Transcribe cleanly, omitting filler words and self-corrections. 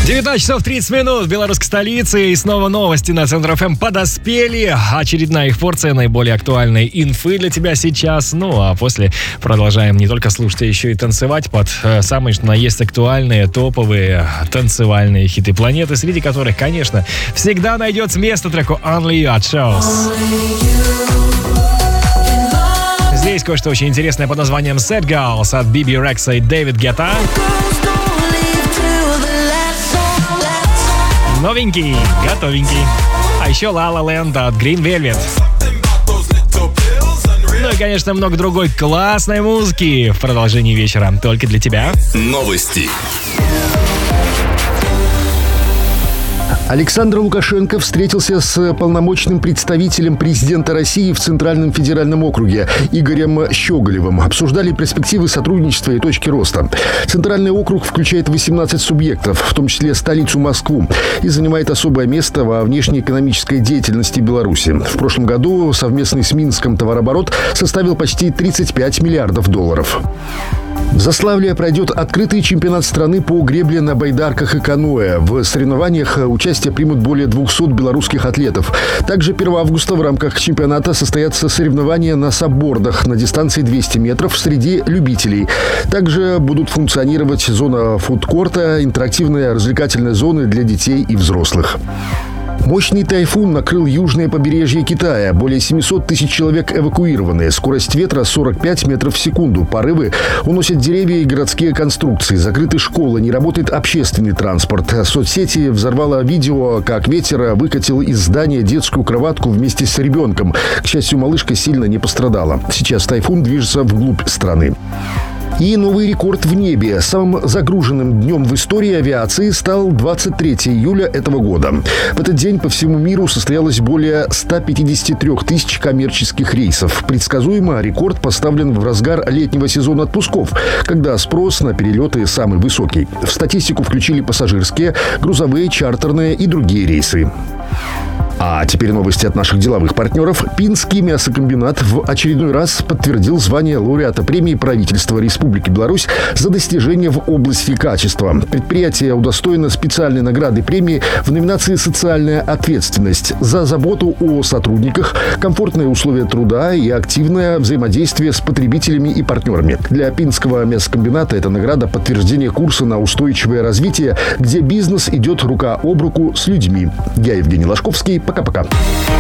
19 часов 30 минут в белорусской столице. И снова новости на Центр ФМ подоспели. Очередная их порция наиболее актуальной инфы для тебя сейчас. Ну а после продолжаем не только слушать, а еще и танцевать под самые что на есть актуальные, топовые танцевальные хиты планеты, среди которых, конечно, всегда найдется место треку Only You от Shows. Здесь кое-что очень интересное под названием Sad Girls от Биби Рекса и Дэвид Гетта. Новенький, готовенький. А еще La La Land от Green Velvet. Ну и, конечно, много другой классной музыки в продолжении вечера. Только для тебя. Новости. Александр Лукашенко встретился с полномочным представителем президента России в Центральном федеральном округе Игорем Щеголевым. Обсуждали перспективы сотрудничества и точки роста. Центральный округ включает 18 субъектов, в том числе столицу Москву, и занимает особое место во внешнеэкономической деятельности Беларуси. В прошлом году совместный с Минском товарооборот составил почти 35 миллиардов долларов. В Заславле пройдет открытый чемпионат страны по гребле на байдарках и каноэ. В соревнованиях участие примут более 200 белорусских атлетов. Также 1 августа в рамках чемпионата состоятся соревнования на саббордах на дистанции 200 метров среди любителей. Также будут функционировать зона фудкорта, интерактивные развлекательные зоны для детей и взрослых. Мощный тайфун накрыл южное побережье Китая. Более 700 тысяч человек эвакуированы. Скорость ветра 45 метров в секунду. Порывы уносят деревья и городские конструкции. Закрыты школы, не работает общественный транспорт. Соцсети взорвало видео, как ветер выкатил из здания детскую кроватку вместе с ребенком. К счастью, малышка сильно не пострадала. Сейчас тайфун движется вглубь страны. И новый рекорд в небе. Самым загруженным днем в истории авиации стал 23 июля этого года. В этот день по всему миру состоялось более 153 тысяч коммерческих рейсов. Предсказуемо рекорд поставлен в разгар летнего сезона отпусков, когда спрос на перелеты самый высокий. В статистику включили пассажирские, грузовые, чартерные и другие рейсы. А теперь новости от наших деловых партнеров. Пинский мясокомбинат в очередной раз подтвердил звание лауреата премии правительства Республики Беларусь за достижения в области качества. Предприятие удостоено специальной награды премии в номинации «Социальная ответственность» за заботу о сотрудниках, комфортные условия труда и активное взаимодействие с потребителями и партнерами. Для Пинского мясокомбината эта награда – подтверждение курса на устойчивое развитие, где бизнес идет рука об руку с людьми. Я Евгений Ложковский. Пока-пока.